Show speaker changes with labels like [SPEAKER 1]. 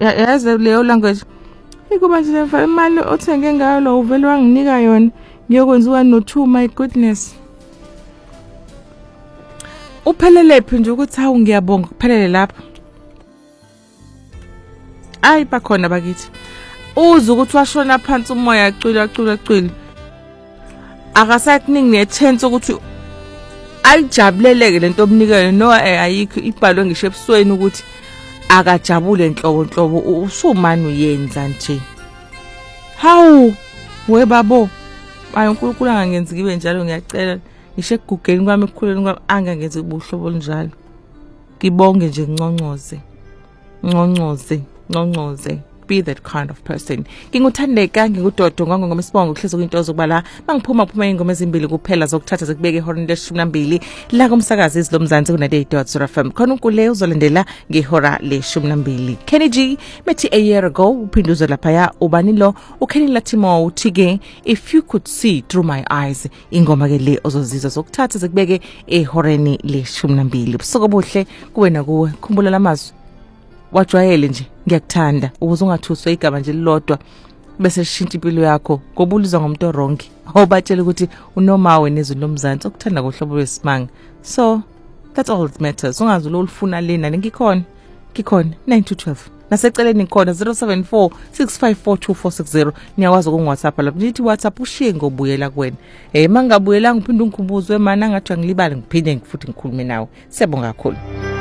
[SPEAKER 1] yazi leyo language ikuba nje imali othenge ngayo lo uvele wanginika yona ngiyokwenziwa no2 my goodness. Uphelele phi nje ukuthi hawu ngiyabonga kuphelele lapha. Ayi bakhona bakithi. Uza ukuthi washona phansi umoya acula. Akasakuningi nechance ukuthi ayijabuleleke lento omnikayo no ayikho ibhalwe ngisho ebusweni ukuthi akajabule enhloko usumani uyenza nje. Hawu we babo ayi uNkulunkulu angangenzi kibe njalo ngiyacela ngisho egugeni kwami ekukhuleni kwami angangenzi ubuhlobo olinjalo. Ngibonge nje ngoncoze be that kind of person. Nginguthandeka ngikudodo ngongoma isibongo ukuhleza kwinto zokuba la mangiphuma ingoma ezimbili kuphela zokuthatha zekubeka ihora le12 la kumsakazi izilomzansi kuna.FM khona unkule uzolandela ngehora le12. Kenny G methi a year ago uphinduzo lapha ya ubanilo uKenny Latimo uthike if you could see through my eyes ingoma ke le ozozizwa zokuthatha zekubeke ehoreni le12. Busuku obuhle kuwena kuwe khumbula lamazwi wajwayele nje ngiyakuthanda ukuze ungathuswa igaba nje lilodwa bese shintsha impilo yakho ngobulizwa ngomuntu oronke obatshela ukuthi unomawe nezwi lomzansi okuthanda kohlobo lwesimanga. So that's all that matters. Ungazi lo ulifuna lena ngikhona 9212 naseceleni ngikhona 0746542460. Niyakwazi ukungiWhatsApp lapho nithi WhatsApp ushiye ngobuyela kuwena mangabuyela ngiphinda ungikhumbuze mana ngathi angilibali ngiphinde ngifuthi ngikhulume nawe. Siyabonga kakhulu.